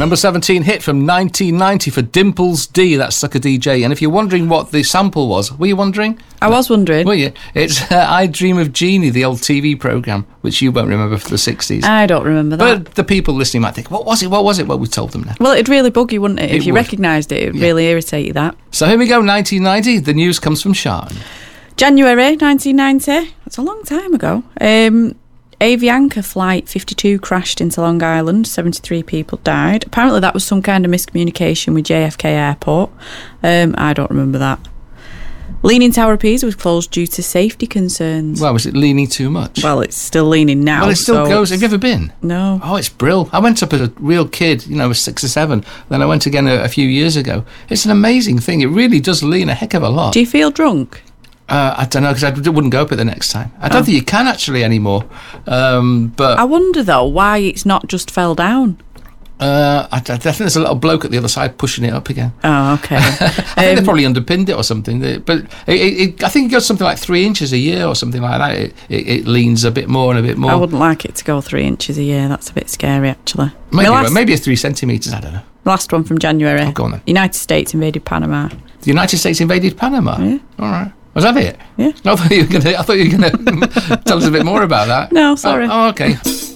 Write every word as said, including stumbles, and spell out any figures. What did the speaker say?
Number seventeen hit from nineteen ninety for Dimples D, that's Sucker D J. And if you're wondering what the sample was, were you wondering? I was wondering. Were you? It's uh, I Dream of Jeannie, the old T V programme, which you won't remember from the sixties. I don't remember that. But the people listening might think, what was it, what was it? Well, we told them now. Well, it'd really bug you, wouldn't it? It if you would. recognised it, it'd Yeah. really irritate you, that. So here we go, nineteen ninety. The news comes from Sean. January nineteen ninety. That's a long time ago. Um, Avianca Flight fifty-two crashed into Long Island. seventy-three people died. Apparently that was some kind of miscommunication with J F K Airport. Um, I don't remember that. Leaning Tower of Pisa was closed due to safety concerns. Well, was it leaning too much? Well, it's still leaning now. Well, it still so goes. Have you ever been? No. Oh, it's brill. I went up as a real kid, you know, I was six or seven. Then I went again a, a few years ago. It's an amazing thing. It really does lean a heck of a lot. Do you feel drunk? Uh, I don't know, because I d- wouldn't go up it the next time. I don't Oh. think you can actually anymore. Um, but I wonder, though, why it's not just fell down. uh, I, I think there's a little bloke at the other side pushing it up again. Oh, okay. I think they Um, probably underpinned it or something. They- But it, it, it, I think it goes something like three inches a year or something like that. It, it, it leans a bit more and a bit more. I wouldn't like it to go three inches a year. That's a bit scary, actually. maybe, My last, maybe it's three centimetres, I don't know. last one from January. Oh, go on then. United States invaded Panama. The United States invaded Panama? Yeah. All right. Was that it? Yeah. I thought you were going to. I thought you were going to tell us a bit more about that. No, sorry. Oh, oh okay.